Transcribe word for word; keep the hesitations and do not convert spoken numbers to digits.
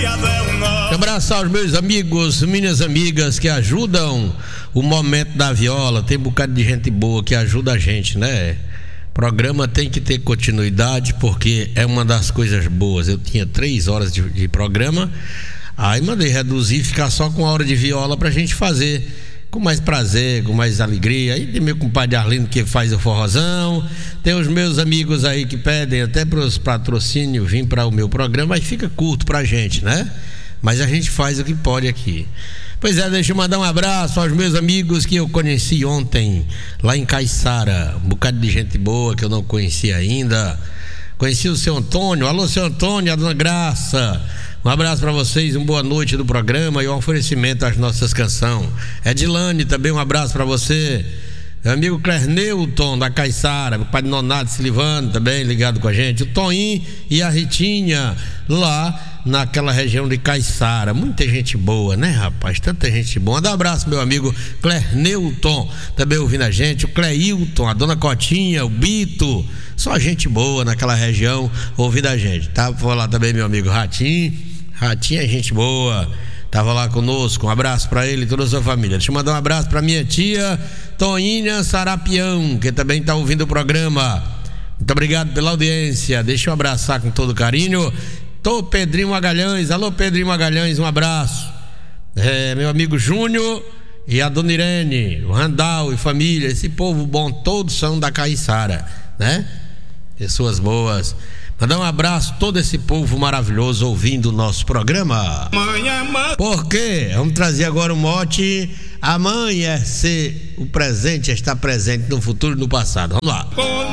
Abraço aos meus amigos, minhas amigas que ajudam o Momento da Viola. Tem um bocado de gente boa que ajuda a gente, né? O programa tem que ter continuidade porque é uma das coisas boas. Eu tinha três horas de, de programa, aí mandei reduzir e ficar só com a hora de viola pra gente fazer com mais prazer, com mais alegria. Aí tem meu compadre Arlindo que faz o forrozão, tem os meus amigos aí que pedem até pros patrocínios vir para o meu programa, aí fica curto pra gente, né? Mas a gente faz o que pode aqui. Pois é, deixa eu mandar um abraço aos meus amigos que eu conheci ontem lá em Caiçara, um bocado de gente boa que eu não conhecia ainda. Conheci o seu Antônio. Alô, seu Antônio, a dona Graça. Um abraço para vocês, uma boa noite do programa e um oferecimento às nossas canções. Edilane, também um abraço para você. Meu amigo Clerneuton da Caiçara, meu pai de Nonato Silvano também ligado com a gente. O Toninho e a Ritinha lá naquela região de Caiçara. Muita gente boa, né, rapaz? Tanta gente boa. Dá um abraço, meu amigo Clerneuton, também ouvindo a gente. O Cleilton, a dona Cotinha, o Bito. Só gente boa naquela região ouvindo a gente. Tá? Vou lá também, meu amigo Ratinho. Ratinho é gente boa. Tava lá conosco, um abraço pra ele e toda a sua família. Deixa eu mandar um abraço pra minha tia Toninha Sarapião, que também tá ouvindo o programa. Muito obrigado pela audiência. Deixa eu abraçar com todo carinho Tô Pedrinho Magalhães. Alô, Pedrinho Magalhães, um abraço. É, meu amigo Júnior e a dona Irene, o Randal e família, esse povo bom, todos são da Caiçara, né? Pessoas boas. Mandar um abraço a todo esse povo maravilhoso ouvindo o nosso programa. Por quê? Vamos trazer agora o mote: a mãe é ser o presente, é estar presente no futuro e no passado. Vamos lá.